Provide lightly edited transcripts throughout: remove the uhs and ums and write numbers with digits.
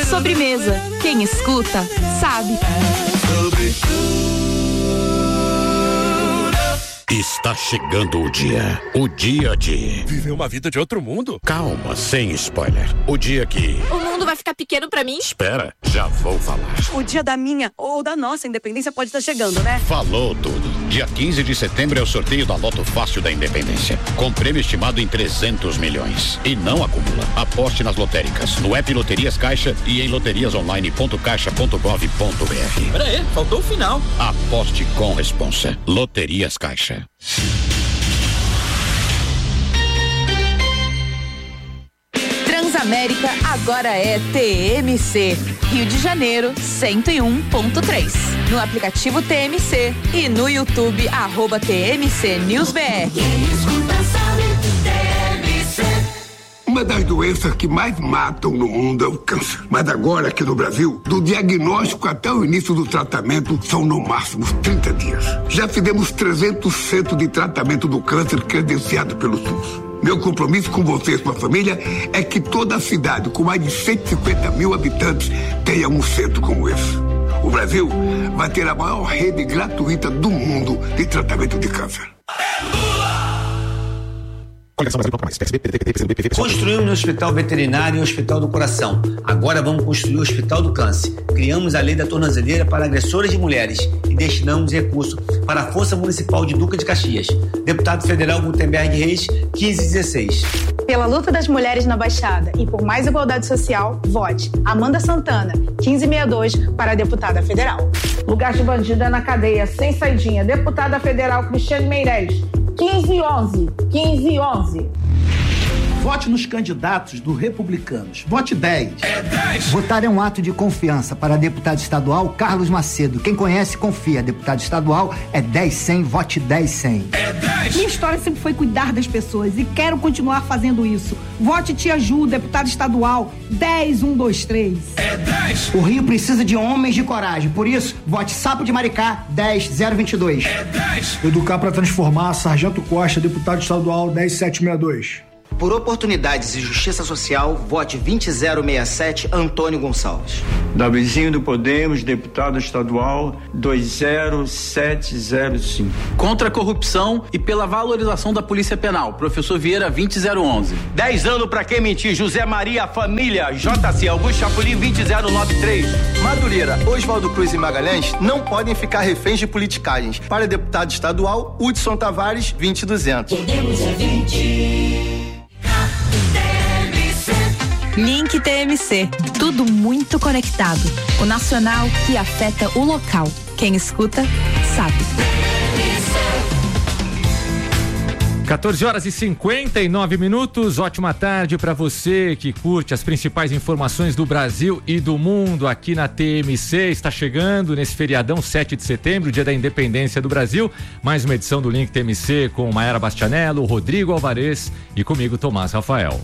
Sobremesa. Quem escuta, sabe. Está chegando o dia de... Viver uma vida de outro mundo? Calma, sem spoiler. O dia que... O mundo vai ficar pequeno pra mim? Espera, já vou falar. O dia da minha ou da nossa independência pode estar chegando, né? Falou tudo. Dia 15 de setembro é o sorteio da Loto Fácil da Independência, com prêmio estimado em 300 milhões. E não acumula. Aposte nas lotéricas, no app Loterias Caixa e em loteriasonline.caixa.gov.br. Pera aí, faltou o final. Aposte com responsa. Loterias Caixa. Transamérica agora é TMC. Rio de Janeiro 101.3. No aplicativo TMC e no YouTube @TMC News BR. Uma das doenças que mais matam no mundo é o câncer. Mas agora, aqui no Brasil, do diagnóstico até o início do tratamento, são no máximo 30 dias. Já fizemos 300 centros de tratamento do câncer credenciado pelo SUS. Meu compromisso com você e sua família é que toda a cidade, com mais de 150 mil habitantes, tenha um centro como esse. O Brasil vai ter a maior rede gratuita do mundo de tratamento de câncer. Construímos no Hospital Veterinário e o Hospital do Coração. Agora vamos construir o Hospital do Câncer. Criamos a lei da tornozeleira para agressoras de mulheres e destinamos recurso para a Força Municipal de Duque de Caxias. Deputado Federal Gutenberg Reis, 1516. Pela luta das mulheres na Baixada e por mais igualdade social, vote Amanda Santana, 1562, para deputada federal. Lugar de bandida na cadeia, sem saidinha. Deputada federal Cristiane Meirelles, 1511. 1511. Vote nos candidatos do Republicanos. Vote 10. É 10. Votar é um ato de confiança para deputado estadual Carlos Macedo. Quem conhece, confia. Deputado estadual é 10-100, vote 10-100. É 10. Minha história sempre foi cuidar das pessoas e quero continuar fazendo isso. Vote Tia Ju, deputado estadual 10-123. É 10. O Rio precisa de homens de coragem. Por isso, vote Sapo de Maricá 10-022. É 10. Educar para transformar, Sargento Costa, deputado estadual 10762. Por oportunidades e justiça social, vote 20067, Antônio Gonçalves. Davizinho do Podemos, deputado estadual 20705. Contra a corrupção e pela valorização da Polícia Penal, professor Vieira 20011. 10 anos pra quem mentir, José Maria Família, JC Augusto Chapolin 20093. Madureira, Oswaldo Cruz e Magalhães não podem ficar reféns de politicagens. Para deputado estadual, Hudson Tavares 20200. Podemos é 20. Link TMC, tudo muito conectado. O nacional que afeta o local. Quem escuta, sabe. 14h59. Ótima tarde para você que curte as principais informações do Brasil e do mundo aqui na TMC. Está chegando nesse feriadão 7 de setembro, dia da independência do Brasil. Mais uma edição do Link TMC com Mayara Bastianello, Rodrigo Alvarez e comigo, Tomás Rafael.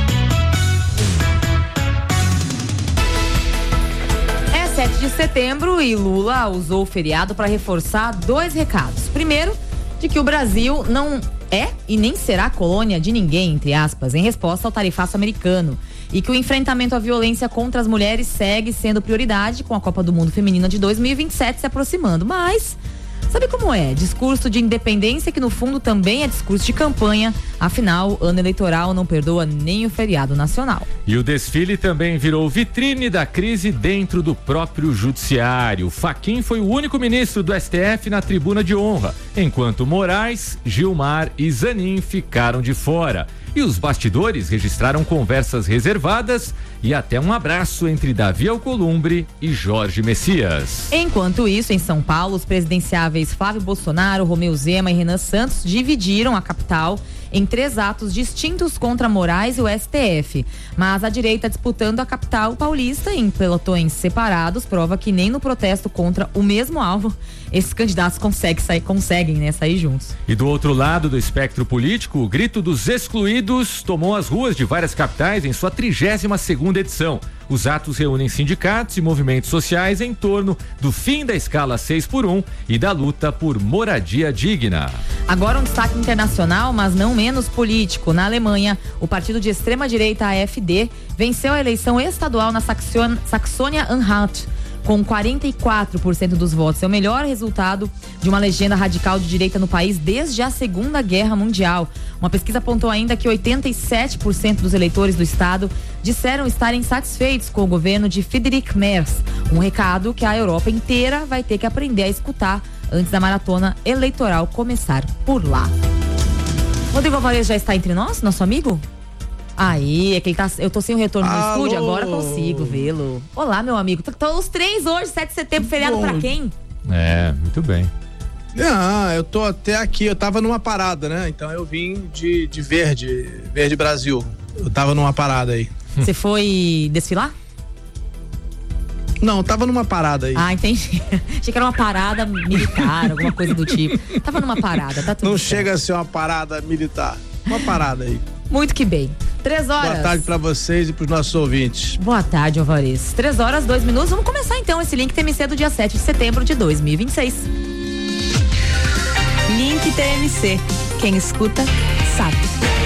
7 de setembro e Lula usou o feriado para reforçar 2 recados. Primeiro, de que o Brasil não é e nem será colônia de ninguém, entre aspas, em resposta ao tarifaço americano. E que o enfrentamento à violência contra as mulheres segue sendo prioridade com a Copa do Mundo Feminina de 2027 se aproximando. Mas sabe como é? Discurso de independência que no fundo também é discurso de campanha. Afinal, ano eleitoral não perdoa nem o feriado nacional. E o desfile também virou vitrine da crise dentro do próprio judiciário. Fachin foi o único ministro do STF na tribuna de honra, enquanto Moraes, Gilmar e Zanin ficaram de fora. E os bastidores registraram conversas reservadas e até um abraço entre Davi Alcolumbre e Jorge Messias. Enquanto isso, em São Paulo, os presidenciáveis Flávio Bolsonaro, Romeu Zema e Renan Santos dividiram a capital em 3 atos distintos contra Moraes e o STF. Mas a direita disputando a capital paulista em pelotões separados prova que nem no protesto contra o mesmo alvo esses candidatos conseguem sair juntos. E do outro lado do espectro político, o grito dos excluídos tomou as ruas de várias capitais em sua 32ª edição. Os atos reúnem sindicatos e movimentos sociais em torno do fim da escala 6x1 e da luta por moradia digna. Agora um destaque internacional, mas não menos político. Na Alemanha, o partido de extrema-direita AfD venceu a eleição estadual na Saxônia-Anhalt com 44% dos votos. É o melhor resultado de uma legenda radical de direita no país desde a Segunda Guerra Mundial. Uma pesquisa apontou ainda que 87% dos eleitores do estado disseram estarem satisfeitos com o governo de Friedrich Merz. Um recado que a Europa inteira vai ter que aprender a escutar antes da maratona eleitoral começar por lá. Rodrigo Alvarez já está entre nós, nosso amigo? Aí, é que ele tá. Eu tô sem o retorno no estúdio, agora consigo vê-lo. Olá, meu amigo. Estão os 3 hoje, 7 de setembro, feriado pra quem? Muito bem. Eu tô até aqui, eu tava numa parada, né? Então eu vim de Verde Brasil. Eu tava numa parada aí. Você foi desfilar? Não, tava numa parada aí. Ah, entendi. Achei que era uma parada militar, alguma coisa do tipo. Tava numa parada, tá tudo Não certo. chega a ser uma parada militar, uma parada aí. Muito que bem. 3 horas. Boa tarde pra vocês e pros nossos ouvintes. Boa tarde, Alvarez. 3 horas, 2 minutos. Vamos começar então esse Link TMC do dia 7 de setembro de 2026. Link TMC. Quem escuta, sabe.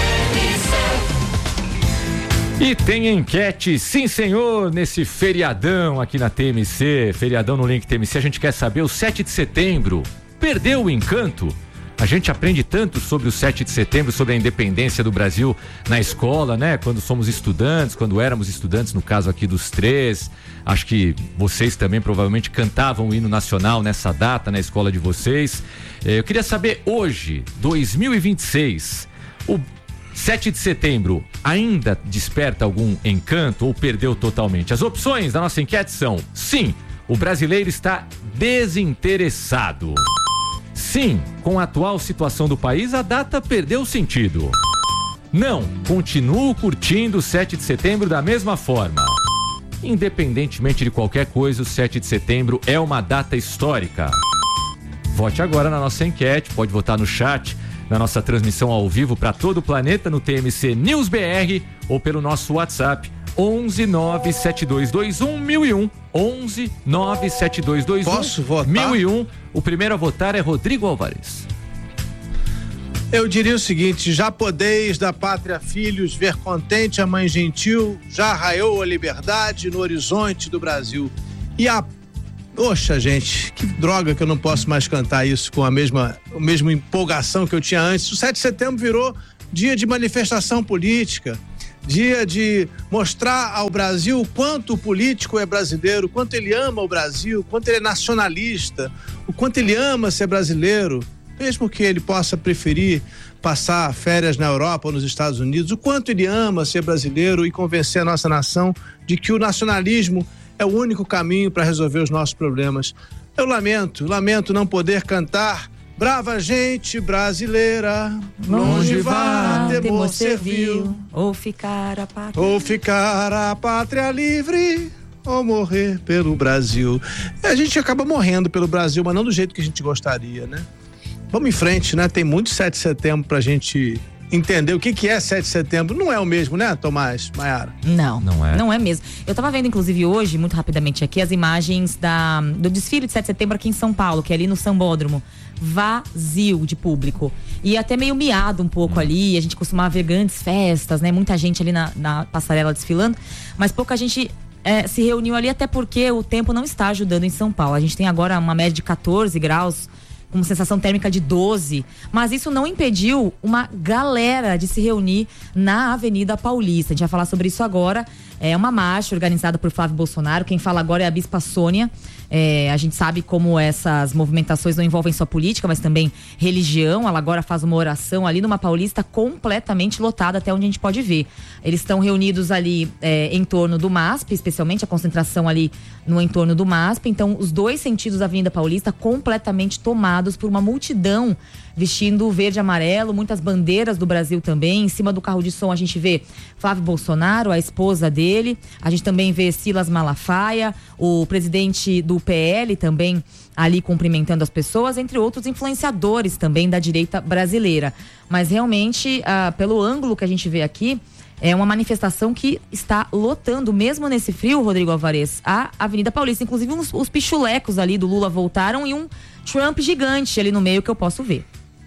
E tem enquete, sim senhor, nesse feriadão aqui na TMC, feriadão no Link TMC. A gente quer saber, o 7 de setembro perdeu o encanto? A gente aprende tanto sobre o 7 de setembro, sobre a independência do Brasil na escola, né? Quando somos estudantes, quando éramos estudantes, no caso aqui dos 3. Acho que vocês também provavelmente cantavam o hino nacional nessa data na escola de vocês. Eu queria saber hoje, 2026, o 7 de setembro ainda desperta algum encanto ou perdeu totalmente? As opções da nossa enquete são: sim, o brasileiro está desinteressado. Sim, com a atual situação do país, a data perdeu sentido. Não, continuo curtindo o 7 de setembro da mesma forma. Independentemente de qualquer coisa, o 7 de setembro é uma data histórica. Vote agora na nossa enquete, pode votar no chat, na nossa transmissão ao vivo para todo o planeta no TMC News BR ou pelo nosso WhatsApp 11 97221 1001. 11 97221 Posso votar? 1001. O primeiro a votar é Rodrigo Alvarez. Eu diria o seguinte: já podeis da pátria filhos ver contente a mãe gentil, já raiou a liberdade no horizonte do Brasil. E Poxa, gente, que droga que eu não posso mais cantar isso com a mesma empolgação que eu tinha antes. O 7 de setembro virou dia de manifestação política, dia de mostrar ao Brasil o quanto o político é brasileiro, o quanto ele ama o Brasil, o quanto ele é nacionalista, o quanto ele ama ser brasileiro, mesmo que ele possa preferir passar férias na Europa ou nos Estados Unidos, o quanto ele ama ser brasileiro e convencer a nossa nação de que o nacionalismo é o único caminho para resolver os nossos problemas. Eu lamento não poder cantar brava gente brasileira, longe vá, temor servil, ou ficar a pátria livre, ou morrer pelo Brasil. A gente acaba morrendo pelo Brasil, mas não do jeito que a gente gostaria, né? Vamos em frente, né? Tem muito 7 de setembro pra gente entender o que é 7 de setembro. Não é o mesmo, né, Tomás, Maiara? Não é mesmo. Eu tava vendo, inclusive, hoje, muito rapidamente aqui, as imagens do desfile de 7 de setembro aqui em São Paulo, que é ali no Sambódromo. Vazio de público. E até meio miado um pouco ali. A gente costumava ver grandes festas, né? Muita gente ali na passarela desfilando. Mas pouca gente se reuniu ali, até porque o tempo não está ajudando em São Paulo. A gente tem agora uma média de 14 graus, com sensação térmica de 12, mas isso não impediu uma galera de se reunir na Avenida Paulista. A gente vai falar sobre isso agora. É uma marcha organizada por Flávio Bolsonaro. Quem fala agora é a Bispa Sônia. A gente sabe como essas movimentações não envolvem só política, mas também religião. Ela agora faz uma oração ali numa Paulista completamente lotada, até onde a gente pode ver. Eles estão reunidos ali em torno do MASP, especialmente a concentração ali no entorno do MASP. Então, os dois sentidos da Avenida Paulista completamente tomados por uma multidão vestindo verde e amarelo, muitas bandeiras do Brasil também. Em cima do carro de som a gente vê Flávio Bolsonaro, a esposa dele. A gente também vê Silas Malafaia, o presidente do PL também ali cumprimentando as pessoas, entre outros influenciadores também da direita brasileira. Mas realmente, pelo ângulo que a gente vê aqui, É uma manifestação que está lotando, mesmo nesse frio, Rodrigo Alvarez, a Avenida Paulista. Inclusive os pichulecos ali do Lula voltaram e um Trump gigante ali no meio que eu posso ver.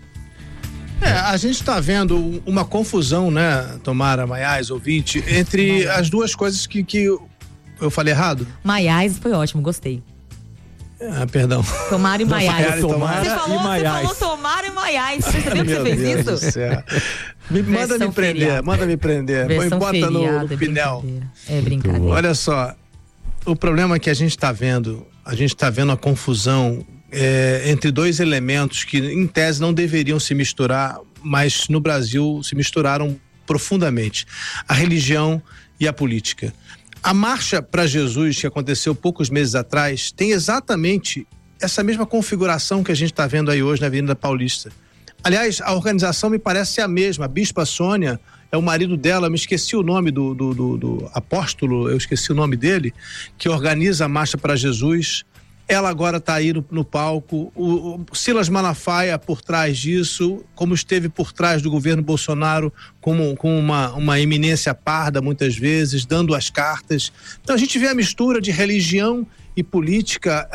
A gente está vendo uma confusão, né, Tomara, Maiás, ouvinte, entre as duas coisas que eu falei errado? Maiás foi ótimo, gostei. Perdão. Tomara e Maiás. Você falou Tomara e Maiás. Você sabia que você fez isso? Manda me prender. Bota no Pinel. É brincadeira. Olha só, o problema é que a gente está vendo a confusão entre dois elementos que, em tese, não deveriam se misturar, mas no Brasil se misturaram profundamente: a religião e a política. A Marcha para Jesus, que aconteceu poucos meses atrás, tem exatamente essa mesma configuração que a gente está vendo aí hoje na Avenida Paulista. Aliás, a organização me parece ser a mesma. A Bispa Sônia é o marido dela, me esqueci o nome do apóstolo, eu esqueci o nome dele, que organiza a Marcha para Jesus. Ela agora está aí no palco. O Silas Malafaia por trás disso, como esteve por trás do governo Bolsonaro, com uma eminência parda muitas vezes, dando as cartas. Então a gente vê a mistura de religião e política,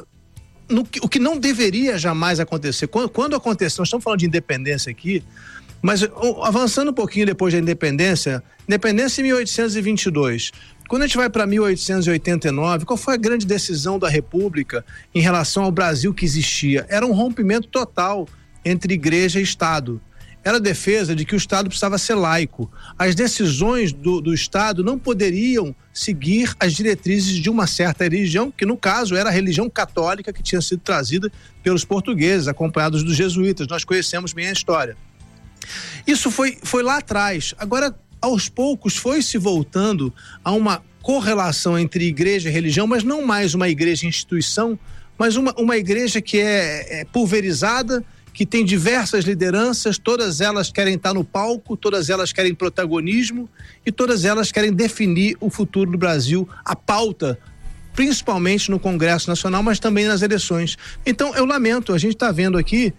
o que não deveria jamais acontecer. Quando aconteceu, nós estamos falando de independência aqui, mas avançando um pouquinho depois da independência em 1822. Quando a gente vai para 1889, qual foi a grande decisão da República em relação ao Brasil que existia? Era um rompimento total entre igreja e Estado. Era a defesa de que o Estado precisava ser laico. As decisões do Estado não poderiam seguir as diretrizes de uma certa religião, que no caso era a religião católica que tinha sido trazida pelos portugueses, acompanhados dos jesuítas. Nós conhecemos bem a história. Isso foi lá atrás. Agora, aos poucos, foi se voltando a uma correlação entre igreja e religião, mas não mais uma igreja instituição, mas uma igreja que é pulverizada, que tem diversas lideranças, todas elas querem estar no palco, todas elas querem protagonismo e todas elas querem definir o futuro do Brasil, a pauta, principalmente no Congresso Nacional, mas também nas eleições. Então, eu lamento, a gente está vendo aqui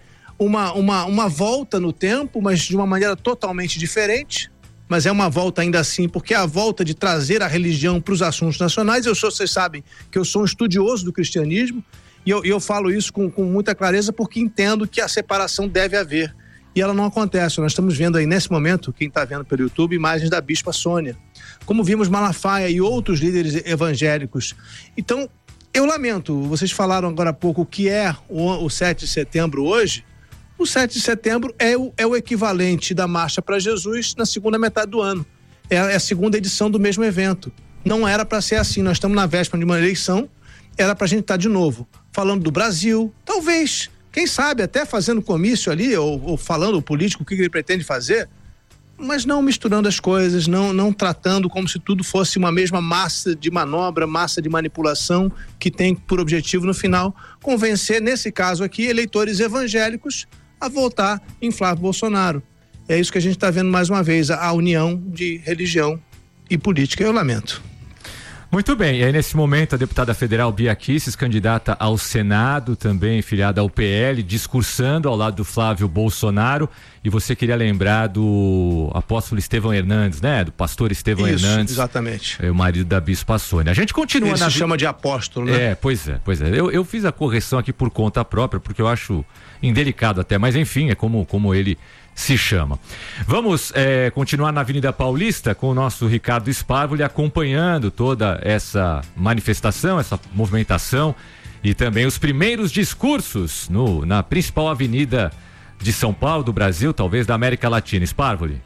uma volta no tempo, mas de uma maneira totalmente diferente. Mas é uma volta ainda assim, porque é a volta de trazer a religião para os assuntos nacionais. Vocês sabem que eu sou um estudioso do cristianismo e eu falo isso com muita clareza porque entendo que a separação deve haver e ela não acontece. Nós estamos vendo aí nesse momento, quem está vendo pelo YouTube, imagens da Bispa Sônia, como vimos Malafaia e outros líderes evangélicos. Então, eu lamento, vocês falaram agora há pouco o que é o 7 de setembro hoje. O 7 de setembro é o equivalente da Marcha para Jesus na segunda metade do ano. É a segunda edição do mesmo evento. Não era para ser assim. Nós estamos na véspera de uma eleição, era para a gente estar de novo falando do Brasil, talvez, quem sabe, até fazendo comício ali, ou falando o político o que ele pretende fazer, mas não misturando as coisas, não tratando como se tudo fosse uma mesma massa de manobra, massa de manipulação, que tem por objetivo, no final, convencer, nesse caso aqui, eleitores evangélicos a votar em Flávio Bolsonaro. É isso que a gente está vendo mais uma vez, a união de religião e política. Eu lamento. Muito bem, e aí nesse momento a deputada federal Bia Kicis, candidata ao Senado, também filiada ao PL, discursando ao lado do Flávio Bolsonaro, e você queria lembrar do apóstolo Estevão Hernandes, né? Do pastor Estevão Hernandes. Exatamente. O marido da Bispa Sônia. A gente continua Ele se chama de apóstolo, né? Pois é. Eu fiz a correção aqui por conta própria, porque eu acho indelicado até, mas enfim, é como ele se chama. Vamos continuar na Avenida Paulista com o nosso Ricardo Sparvoli acompanhando toda essa manifestação, essa movimentação e também os primeiros discursos na principal avenida de São Paulo, do Brasil, talvez da América Latina. Sparvoli.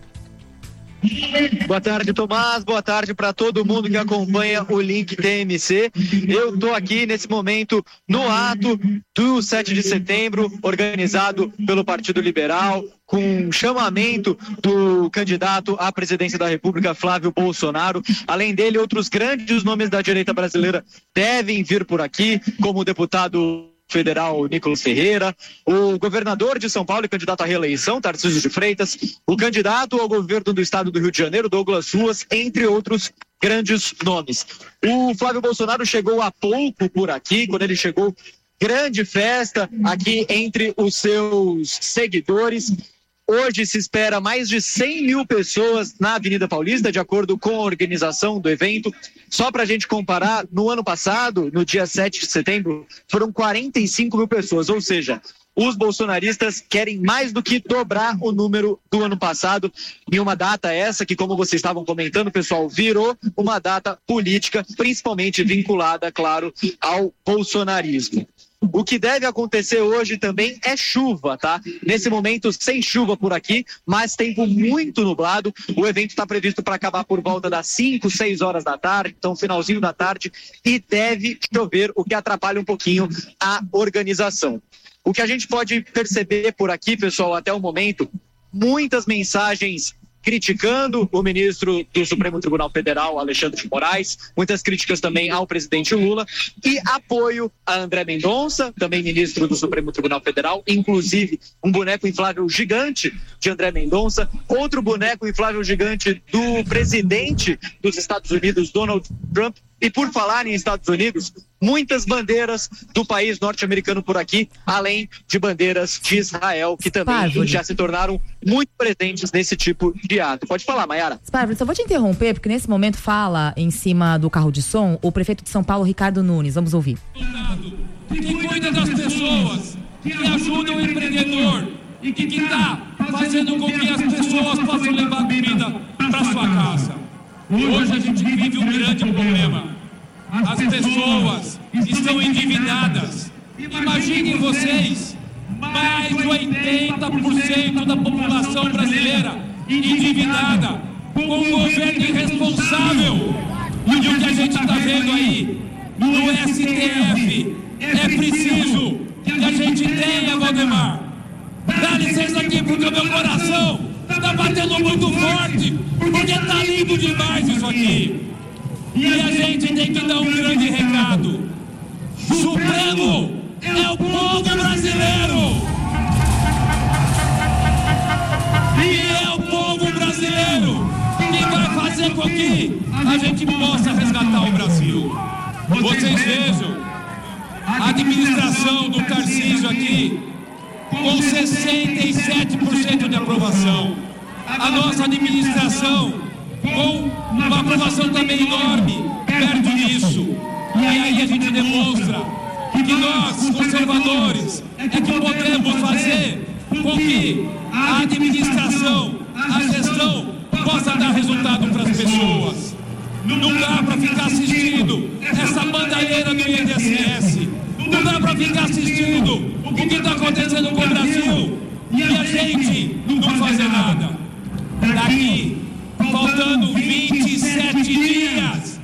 Boa tarde, Tomás. Boa tarde para todo mundo que acompanha o Link TMC. Eu estou aqui nesse momento no ato do 7 de setembro, organizado pelo Partido Liberal, com um chamamento do candidato à presidência da República, Flávio Bolsonaro. Além dele, outros grandes nomes da direita brasileira devem vir por aqui, como o deputado federal Nicolas Ferreira, o governador de São Paulo e candidato à reeleição, Tarcísio de Freitas, o candidato ao governo do estado do Rio de Janeiro, Douglas Ruas, entre outros grandes nomes. O Flávio Bolsonaro chegou há pouco por aqui. Quando ele chegou, grande festa aqui entre os seus seguidores. Hoje se espera mais de 100 mil pessoas na Avenida Paulista, de acordo com a organização do evento. Só para a gente comparar, no ano passado, no dia 7 de setembro, foram 45 mil pessoas, ou seja, os bolsonaristas querem mais do que dobrar o número do ano passado, em uma data essa que, como vocês estavam comentando, pessoal, virou uma data política, principalmente vinculada, claro, ao bolsonarismo. O que deve acontecer hoje também é chuva, tá? Nesse momento, sem chuva por aqui, mas tempo muito nublado. O evento está previsto para acabar por volta das 5, 6 horas da tarde, então finalzinho da tarde, e deve chover, o que atrapalha um pouquinho a organização. O que a gente pode perceber por aqui, pessoal, até o momento, muitas mensagens criticando o ministro do Supremo Tribunal Federal, Alexandre de Moraes, muitas críticas também ao presidente Lula e apoio a André Mendonça, também ministro do Supremo Tribunal Federal, inclusive um boneco inflável gigante de André Mendonça, outro boneco inflável gigante do presidente dos Estados Unidos, Donald Trump. E por falar em Estados Unidos, muitas bandeiras do país norte-americano por aqui, além de bandeiras de Israel, que também já se tornaram muito presentes nesse tipo de ato. Pode falar, Mayara. Spárvore, só vou te interromper, porque nesse momento fala em cima do carro de som o prefeito de São Paulo, Ricardo Nunes. Vamos ouvir. Que cuida das pessoas, que ajuda o empreendedor e que está fazendo com que as pessoas possam levar comida para sua casa. Hoje a gente vive um grande problema. As pessoas estão endividadas. Imaginem vocês, mais de 80% da população brasileira endividada, com um governo irresponsável. E o que a gente está vendo aí no STF é preciso que a gente tenha, Valdemar. Dá licença aqui porque o meu coração tá batendo muito forte, porque tá lindo demais isso aqui. E a gente tem que dar um grande recado. Supremo é o povo brasileiro. E é o povo brasileiro que vai fazer com que a gente possa resgatar o Brasil. Vocês vejam a administração do Tarcísio aqui com 67% de aprovação. A nossa administração com uma aprovação também enorme perto disso. E aí a gente demonstra que nós, conservadores, é que podemos fazer com que a administração, a gestão possa dar resultado para as pessoas. Não dá para ficar assistindo essa bandalheira do INSS. Não dá para ficar assistindo o que está acontecendo com o Brasil e a gente não fazer nada. Daqui, faltando 27 dias